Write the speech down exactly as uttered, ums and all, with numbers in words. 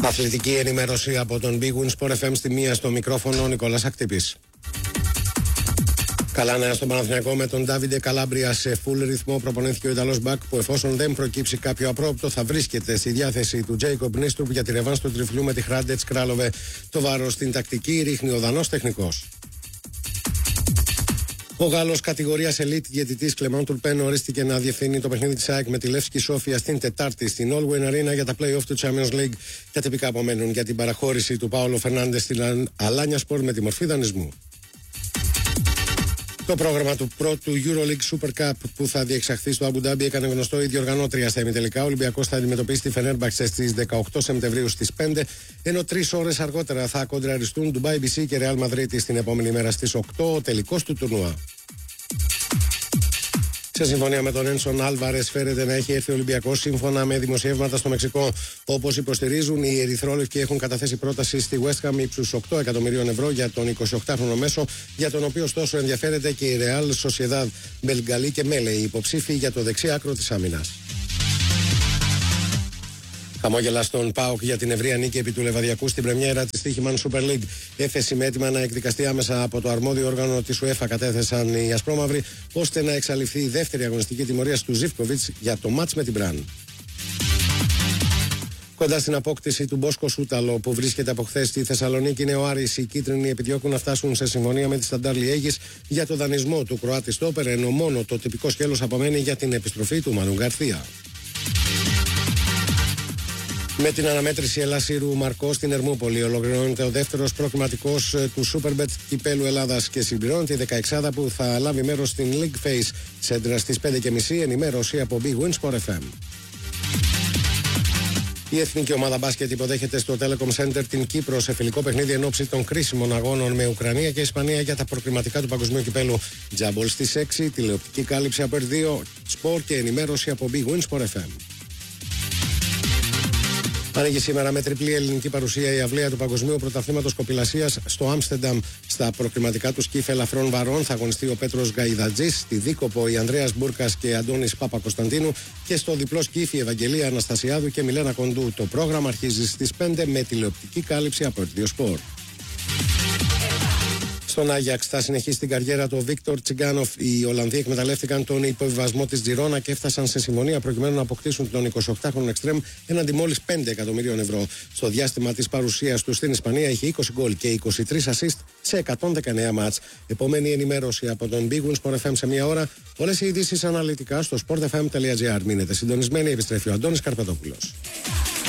Αθλητική ενημέρωση από τον Big Win Sport εφ εμ στη μία, στο μικρόφωνο ο Νικόλας Ακτύπης. Καλά νέα στον Παναθηναϊκό με τον Ντάβιντε Καλάμπρια σε full ρυθμό. Προπονήθηκε ο Ιταλός μπακ που, εφόσον δεν προκύψει κάποιο απρόπτο, θα βρίσκεται στη διάθεση του Τζέικομπ Νίστρουπ για τη ρεβάνς του τριφλιού με τη Hrádec Králové. Το βάρος στην τακτική ρίχνει ο Δανός τεχνικός. Ο Γάλλος κατηγορίας Elite διαιτητής Κλεμάν Τουρπέν ορίστηκε να διευθύνει το παιχνίδι της ΑΕΚ με τη Λεύσκη Σόφια στην Τετάρτη στην All-Win Arena για τα play-off του Champions League. Τα τυπικά απομένουν για την παραχώρηση του Πάολο Φερνάντες στην Αλάνια Σπορ με τη μορφή δανεισμού. Το πρόγραμμα του πρώτου EuroLeague Super Cup που θα διεξαχθεί στο Αμπου Ντάμπι έκανε γνωστό η διοργανώτρια στα ημιτελικά. Ο Ολυμπιακός θα αντιμετωπίσει τη Φενέρμπαξε στις δεκαοκτώ Σεπτεμβρίου στις πέντε, ενώ τρεις ώρες αργότερα θα κοντραριστούν Ντουμπάι μπι σι και Ρεάλ Μαδρίτης την επόμενη μέρα στις οκτώ, ο τελικός του τουρνουά. Σε συμφωνία με τον Ένσον Άλβαρες φέρεται να έχει έρθει ο Ολυμπιακός σύμφωνα με δημοσιεύματα στο Μεξικό. Όπως υποστηρίζουν, οι ερυθρόλευκοι έχουν καταθέσει πρόταση στη West Ham ύψους οκτώ εκατομμυρίων ευρώ για τον εικοσιοκτάχρονο μέσο, για τον οποίο ωστόσο ενδιαφέρεται και η Real Sociedad, Μπελγκαλί και Μέλε, οι υποψήφοι για το δεξί άκρο της άμυνας. Χαμόγελα στον ΠΑΟΚ για την ευρεία νίκη επί του Λεβαδιακού στην πρεμιέρα της Στοίχημαν Super League. Έφεση με έτοιμα να εκδικαστεί άμεσα από το αρμόδιο όργανο της UEFA κατέθεσαν οι Ασπρόμαυροι, ώστε να εξαλειφθεί η δεύτερη αγωνιστική τιμωρία του Ζίβκοβιτς για το μάτς με την Μπραν. Κοντά στην απόκτηση του Μπόσκο Σούταλο που βρίσκεται από χθες στη Θεσσαλονίκη είναι ο Άρης. Οι κίτρινοι επιδιώκουν να φτάσουν σε συμφωνία με τη Σταντάρ Λιέγης για το δανεισμό του Κροάτη στόπερ, ενώ μόνο το τυπικό σκέλος απομένει για την επιστροφή του Μανου Γκαρθία. Με την αναμέτρηση Ελλάς-Ήρου Μαρκό στην Ερμούπολη ολοκληρώνεται ο δεύτερος προκριματικός του Superbet κυπέλου Ελλάδας και συμπληρώνεται η δεκαεξάδα που θα λάβει μέρος στην League Phase Σέντρα στις πέντε και μισή. Ενημέρωση από Big Win Sport εφ εμ. Η εθνική ομάδα μπάσκετ υποδέχεται στο Telecom Center την Κύπρο σε φιλικό παιχνίδι εν ώψη των κρίσιμων αγώνων με Ουκρανία και Ισπανία για τα προκριματικά του Παγκοσμίου Κυπέλου. Τζάμπολ στις έξι, τηλεοπτική κάλυψη από ερ δύο Sport και ενημέρωση από Big Win Sport εφ εμ. Ανοίγει σήμερα με τριπλή ελληνική παρουσία η αυλαία του Παγκοσμίου Πρωταθλήματος Κοπηλασίας στο Άμστερνταμ. Στα προκριματικά του σκύφ ελαφρών βαρών θα αγωνιστεί ο Πέτρος Γκαϊδατζής, στη Δίκοπο η Ανδρέας Μπούρκας και Αντώνης Παπα-Κωνσταντίνου και στο διπλό σκύφ η Ευαγγελία Αναστασιάδου και Μιλένα Κοντού. Το πρόγραμμα αρχίζει στις πέντε με τηλεοπτική κάλυψη από ερ δύο Sport. Στον Άγιαξ θα συνεχίσει την καριέρα του Βίκτορ Τσιγκάνοφ. Οι Ολλανδοί εκμεταλλεύτηκαν τον υποβιβασμό της Τζιρόνα και έφτασαν σε συμφωνία προκειμένου να αποκτήσουν τον εικοσιοκτάχρονο εξτρέμ έναντι μόλις πέντε εκατομμυρίων ευρώ. Στο διάστημα της παρουσίας του στην Ισπανία είχε είκοσι γκολ και είκοσι τρία ασίστ σε εκατόν δεκαεννέα μάτς. Επόμενη ενημέρωση από τον Big Win Sport εφ εμ σε μία ώρα. Όλες οι ειδήσεις αναλυτικά στο sport f m dot gr. Μείνετε συντονισμένοι, επιστρέφει ο Αντώνης Καρπετόπουλος.